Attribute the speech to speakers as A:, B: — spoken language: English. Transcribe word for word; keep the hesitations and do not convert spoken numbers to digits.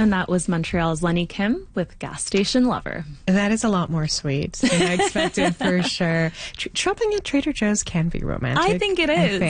A: And that was Montreal's Lenny Kim with Gas Station Lover.
B: That is a lot more sweet than I expected, for sure. Tr- shopping at Trader Joe's can be romantic.
A: I think it is.